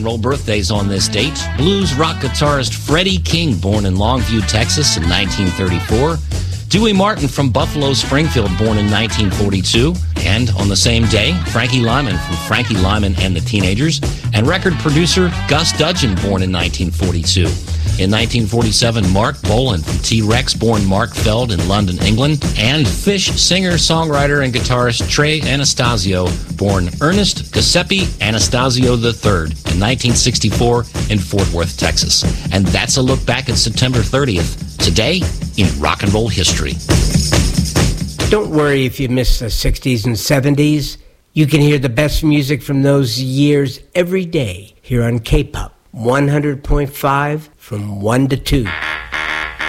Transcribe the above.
and roll birthdays on this date. Blues rock guitarist Freddie King, born in Longview, Texas in 1934. Dewey Martin from Buffalo Springfield, born in 1942. And on the same day, Frankie Lyman from Frankie Lyman and the Teenagers. And record producer Gus Dudgeon, born in 1942. In 1947, Mark Bolan from T-Rex, born Mark Feld in London, England. And Fish singer, songwriter, and guitarist Trey Anastasio, born Ernest Giuseppe Anastasio III in 1964 in Fort Worth, Texas. And that's a look back at September 30th, today in rock and roll history. Don't worry if you miss the 60s and 70s. You can hear the best music from those years every day here on K-Pop 100.5 from 1 to 2.